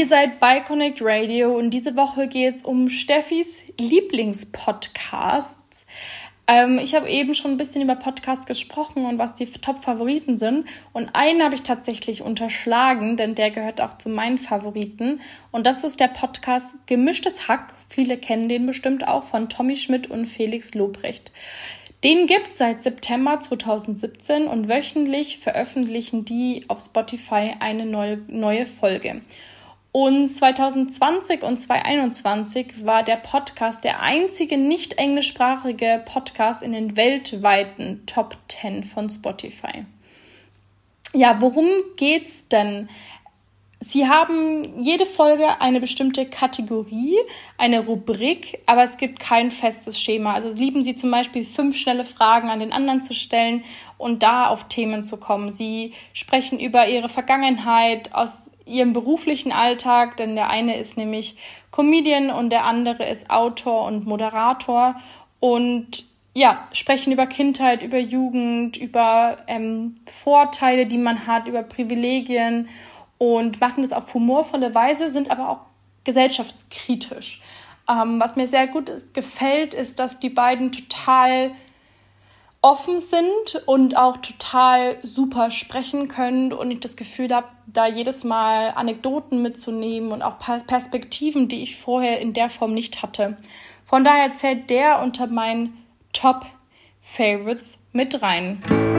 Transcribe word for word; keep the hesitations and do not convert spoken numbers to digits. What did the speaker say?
Ihr seid bei Connect Radio und diese Woche geht es um Steffis Lieblingspodcasts. Ähm, ich habe eben schon ein bisschen über Podcasts gesprochen und was die Top-Favoriten sind. Und einen habe ich tatsächlich unterschlagen, denn der gehört auch zu meinen Favoriten. Und das ist der Podcast Gemischtes Hack. Viele kennen den bestimmt auch, von Tommy Schmidt und Felix Lobrecht. Den gibt es seit September zweitausendsiebzehn und wöchentlich veröffentlichen die auf Spotify eine neue, neue Folge. Und zweitausendzwanzig und zweitausendeinundzwanzig war der Podcast der einzige nicht englischsprachige Podcast in den weltweiten Top zehn von Spotify. Ja, worum geht's denn? Sie haben jede Folge eine bestimmte Kategorie, eine Rubrik, aber es gibt kein festes Schema. Also lieben Sie zum Beispiel fünf schnelle Fragen an den anderen zu stellen und da auf Themen zu kommen. Sie sprechen über Ihre Vergangenheit aus Ihrem beruflichen Alltag, denn der eine ist nämlich Comedian und der andere ist Autor und Moderator und ja, sprechen über Kindheit, über Jugend, über ähm, Vorteile, die man hat, über Privilegien und machen das auf humorvolle Weise, sind aber auch gesellschaftskritisch. Ähm, was mir sehr gut ist, gefällt, ist, dass die beiden total offen sind und auch total super sprechen können und ich das Gefühl habe, da jedes Mal Anekdoten mitzunehmen und auch Perspektiven, die ich vorher in der Form nicht hatte. Von daher zählt der unter meinen Top-Favorites mit rein.